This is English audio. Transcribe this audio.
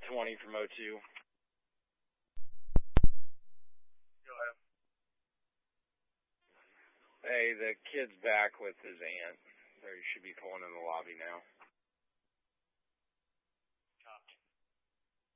20 from O2. Go ahead. Hey, the kid's back with his aunt. They should be pulling in the lobby now.